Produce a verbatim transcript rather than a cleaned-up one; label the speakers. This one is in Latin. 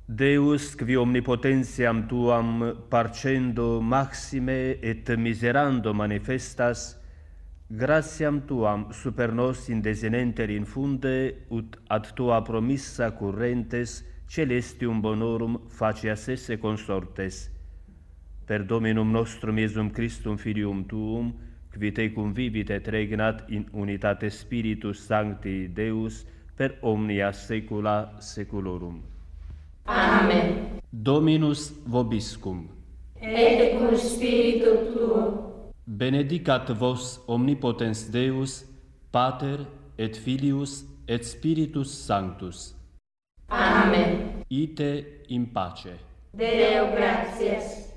Speaker 1: Deus, qui omnipotentiam tuam parcendo maxime et miserando manifestas, gratiam tuam super nos indesinenter infunde, ut ad tua promissa currentes celestium bonorum facias esse consortes. Per Dominum nostrum Iesum Christum Filium tuum, qui tecum vivit et regnat in unitate Spiritus Sancti Deus, per omnia saecula saeculorum.
Speaker 2: Amen.
Speaker 1: Dominus vobiscum.
Speaker 2: Et cum spiritu tuo.
Speaker 1: Benedicat vos omnipotens Deus, Pater et Filius et Spiritus Sanctus.
Speaker 2: Amen.
Speaker 1: Ite in pace.
Speaker 2: Deo gratias.